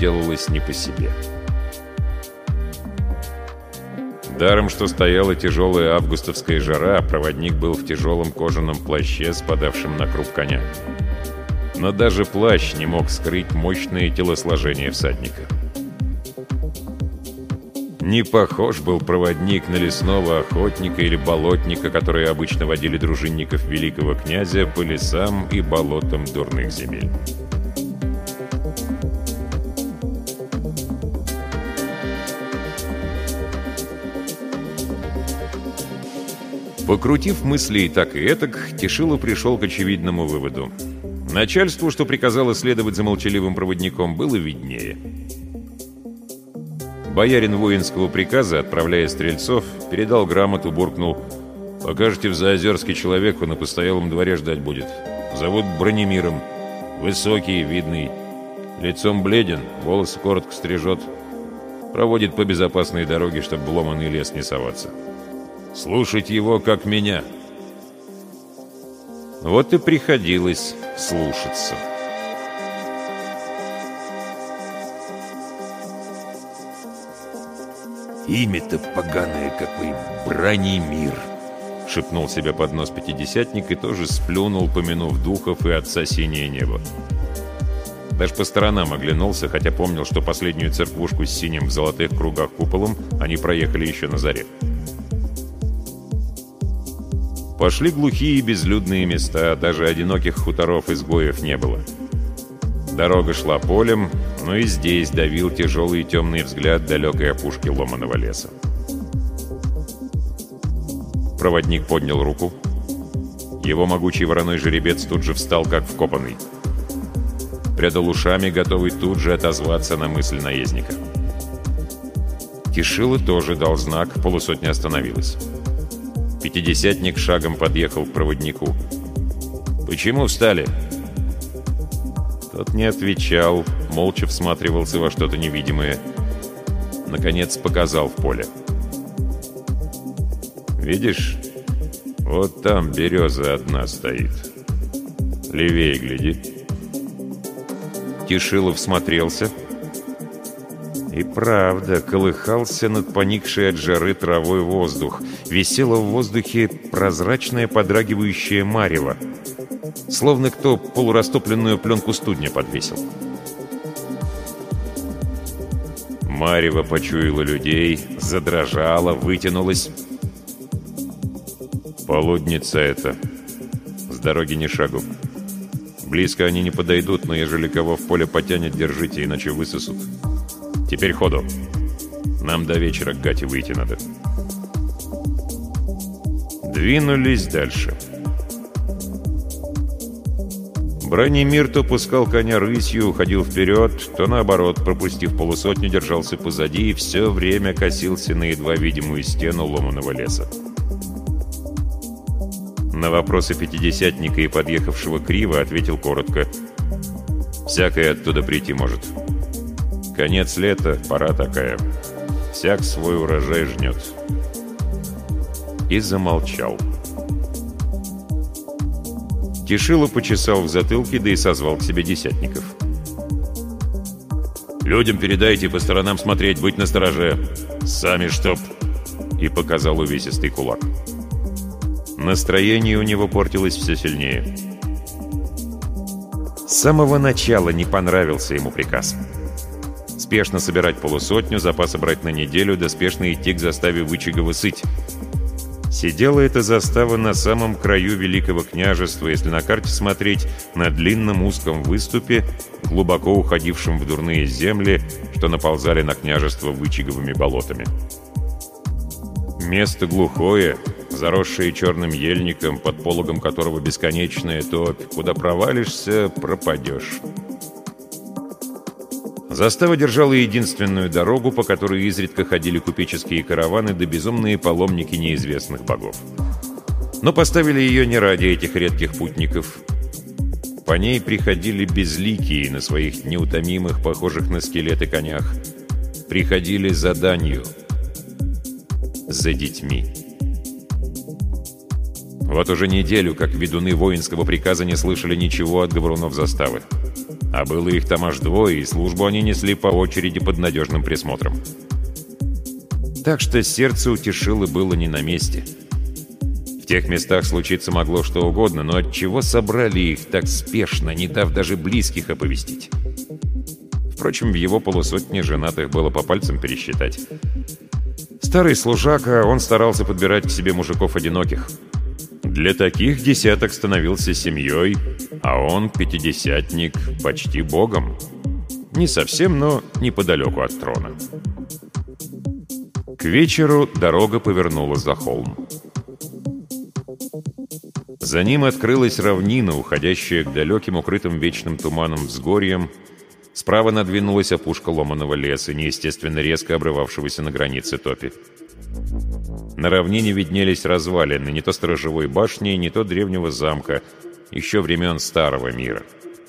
сделалось не по себе. Даром, что стояла тяжелая августовская жара, проводник был в тяжелом кожаном плаще, спадавшем на круп коня. Но даже плащ не мог скрыть мощное телосложение всадника. Не похож был проводник на лесного охотника или болотника, которые обычно водили дружинников великого князя по лесам и болотам дурных земель. Покрутив мысли и так, и этак, Тишила пришел к очевидному выводу. Начальству, что приказало следовать за молчаливым проводником, было виднее. Боярин воинского приказа, отправляя стрельцов, передал грамоту, буркнул: «Покажете в Заозерске человеку, на постоялом дворе ждать будет. Зовут Бронемиром. Высокий, видный. Лицом бледен, волосы коротко стрижет. Проводит по безопасной дороге, чтобы в ломаный лес не соваться. Слушать его, как меня». Вот и приходилось слушаться. «Имя-то поганое какой, Бронемир!» — шепнул себе под нос пятидесятник и тоже сплюнул, помянув духов и отца синее небо. Даже по сторонам оглянулся, хотя помнил, что последнюю церквушку с синим в золотых кругах куполом они проехали еще на заре. Пошли глухие и безлюдные места, даже одиноких хуторов-изгоев не было. Дорога шла полем, но и здесь давил тяжелый темный взгляд далекой опушки ломаного леса. Проводник поднял руку. Его могучий вороной жеребец тут же встал, как вкопанный. Прядал ушами, готовый тут же отозваться на мысль наездника. Тишила тоже дал знак, полусотня остановилась. Пятидесятник шагом подъехал к проводнику. «Почему встали?» Тот не отвечал, молча всматривался во что-то невидимое. Наконец показал в поле. «Видишь, вот там береза одна стоит. Левее гляди». Тишилов всмотрелся. И правда, колыхался над поникшей от жары травой воздух. Висело в воздухе прозрачное подрагивающее марево, словно кто полурастопленную пленку студня подвесил. Марево почуяло людей, задрожало, вытянулось. Полудница это. С дороги ни шагу. Близко они не подойдут, но ежели кого в поле потянет, держите, иначе высосут. Теперь ходу. Нам до вечера к Гате выйти надо. Двинулись дальше. Бронемир то пускал коня рысью, уходил вперед, то наоборот, пропустив полусотню, держался позади и все время косился на едва видимую стену ломаного леса. На вопросы пятидесятника и подъехавшего криво ответил коротко: «Всякое оттуда прийти может. Конец лета, пора такая. Всяк свой урожай жнет». И замолчал. Тишила почесал в затылке, да и созвал к себе десятников. «Людям передайте по сторонам смотреть, быть настороже. Сами чтоб...» И показал увесистый кулак. Настроение у него портилось все сильнее. С самого начала не понравился ему приказ. Спешно собирать полусотню, запасы брать на неделю, да спешно идти к заставе Вычегова сыть. Сидела эта застава на самом краю Великого княжества, если на карте смотреть, на длинном узком выступе, глубоко уходившем в дурные земли, что наползали на княжество Вычеговыми болотами. Место глухое, заросшее черным ельником, под пологом которого бесконечная топь, куда провалишься, пропадешь. Застава держала единственную дорогу, по которой изредка ходили купеческие караваны да безумные паломники неизвестных богов. Но поставили ее не ради этих редких путников. По ней приходили безликие на своих неутомимых, похожих на скелеты конях. Приходили за данью, за детьми. Вот уже неделю, как ведуны воинского приказа не слышали ничего от говорунов заставы. А было их там аж двое, и службу они несли по очереди под надежным присмотром. Так что сердце у Тишилы было не на месте. В тех местах случиться могло что угодно, но отчего собрали их так спешно, не дав даже близких оповестить? Впрочем, в его полусотне женатых было по пальцам пересчитать. Старый служака, он старался подбирать к себе мужиков одиноких. Для таких десяток становился семьей, а он, пятидесятник, почти богом. Не совсем, но неподалеку от трона. К вечеру дорога повернула за холм. За ним открылась равнина, уходящая к далеким, укрытым вечным туманом взгорьям. Справа надвинулась опушка ломаного леса, неестественно резко обрывавшегося на границе топи. На равнине виднелись развалины, не то сторожевой башни, не то древнего замка, еще времен Старого мира.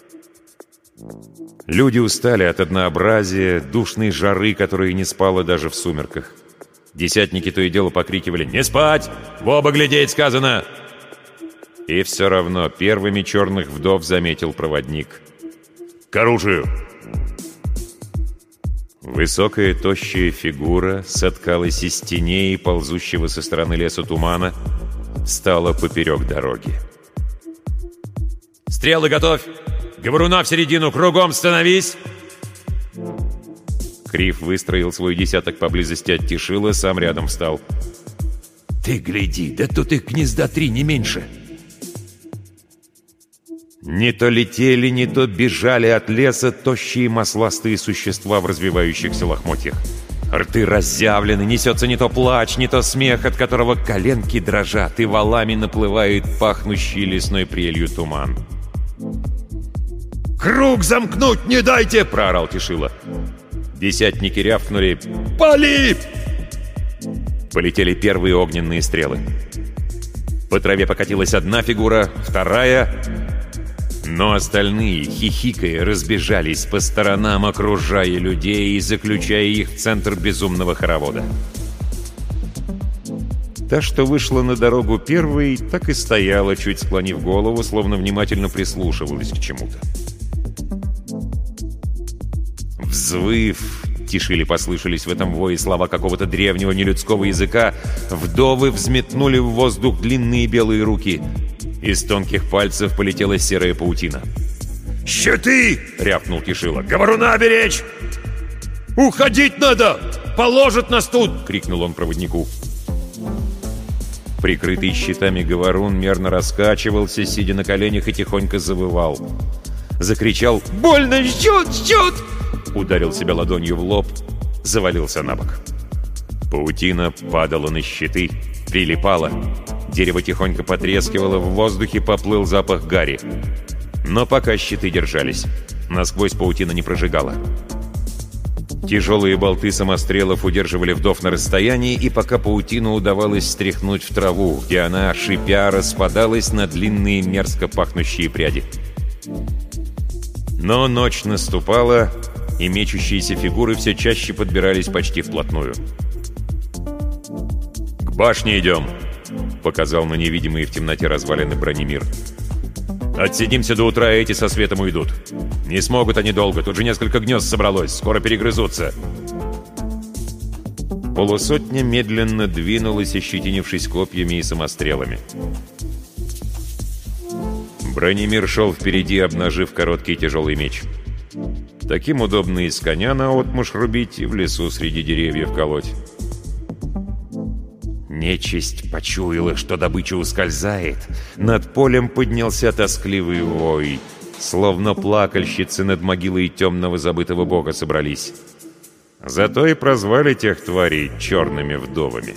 Люди устали от однообразия, душной жары, которая не спала даже в сумерках. Десятники то и дело покрикивали: «Не спать! В оба глядеть сказано!» И все равно первыми черных вдов заметил проводник. «К оружию!» Высокая тощая фигура соткалась из теней, ползущего со стороны леса тумана, стала поперек дороги. «Стрелы готовь! Говоруна в середину! Кругом становись!» Крив выстроил свой десяток поблизости от Тишила, сам рядом встал. «Ты гляди, да тут их гнезда 3, не меньше!» Не то летели, не то бежали от леса тощие масластые существа в развивающихся лохмотьях. Рты разъявлены, несется не то плач, не то смех, от которого коленки дрожат, и валами наплывает пахнущий лесной прелью туман. «Круг замкнуть не дайте!» — проорал Тишила. Десятники рявкнули: «Пали!» Полетели первые огненные стрелы. По траве покатилась одна фигура, вторая... Но остальные, хихикая, разбежались по сторонам, окружая людей и заключая их в центр безумного хоровода. Та, что вышла на дорогу первой, так и стояла, чуть склонив голову, словно внимательно прислушивалась к чему-то. Взвыв, Тишили послышались в этом вое слова какого-то древнего нелюдского языка, вдовы взметнули в воздух длинные белые руки. Из тонких пальцев полетела серая паутина. «Щиты!» — рявкнул Тишила. «Говоруна беречь!» «Уходить надо! Положат нас тут!» — крикнул он проводнику. Прикрытый щитами говорун мерно раскачивался, сидя на коленях, и тихонько завывал. Закричал: «Больно! Жжет! Жжет!» Ударил себя ладонью в лоб, завалился на бок. Паутина падала на щиты, прилипала. Дерево тихонько потрескивало, в воздухе поплыл запах гари. Но пока щиты держались, насквозь паутина не прожигала. Тяжелые болты самострелов удерживали вдов на расстоянии, и пока паутину удавалось стряхнуть в траву, где она, шипя, распадалась на длинные мерзко пахнущие пряди. Но ночь наступала, и мечущиеся фигуры все чаще подбирались почти вплотную. «К башне идем!» — показал на невидимые в темноте развалины Бронемир. «Отсидимся до утра, эти со светом уйдут. Не смогут они долго, тут же несколько гнезд собралось, скоро перегрызутся». Полусотня медленно двинулась, ощетинившись копьями и самострелами. Бронемир шел впереди, обнажив короткий тяжелый меч. Таким удобно и с коня наотмашь рубить, и в лесу среди деревьев колоть. Нечисть почуяла, что добыча ускользает. Над полем поднялся тоскливый вой. Словно плакальщицы над могилой темного забытого бога собрались. Зато и прозвали тех тварей черными вдовами.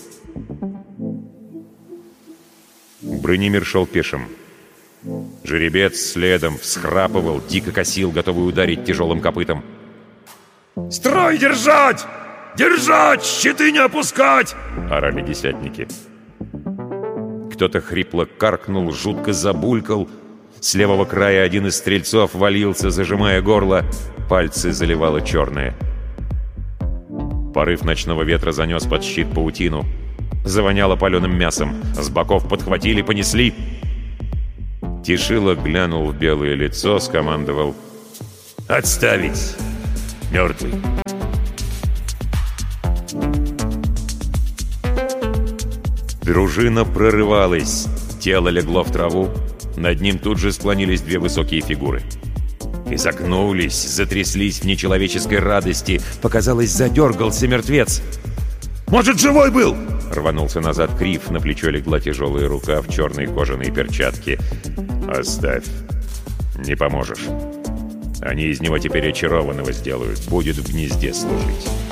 Бронемир шел пешим. Жеребец следом всхрапывал, дико косил, готовый ударить тяжелым копытом. «Строй держать! Держать! Щиты не опускать!» — орали десятники. Кто-то хрипло каркнул, жутко забулькал. С левого края один из стрельцов валился, зажимая горло. Пальцы заливало черное. Порыв ночного ветра занес под щит паутину. Завоняло паленым мясом. С боков подхватили, понесли. Тишила глянул в белое лицо, скомандовал: «Отставить! Мертвый!» Дружина прорывалась. Тело легло в траву. Над ним тут же склонились две высокие фигуры. Изогнулись, затряслись в нечеловеческой радости. Показалось, задергался мертвец. «Может, живой был?» Рванулся назад Крив. На плечо легла тяжелая рука в черной кожаной перчатке. «Оставь. Не поможешь. Они из него теперь очарованного сделают. Будет в гнезде служить».